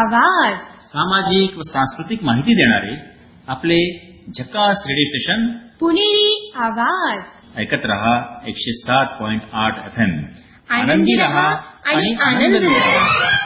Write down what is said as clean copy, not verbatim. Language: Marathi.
आवाज. सामाजिक व सांस्कृतिक माहिती देणारे आपले झकास रेडिओ स्टेशन पुणेरी आवाज. ऐकत रहा 107.8 FM. आनंदी रहा आणि आनंद मिळवा.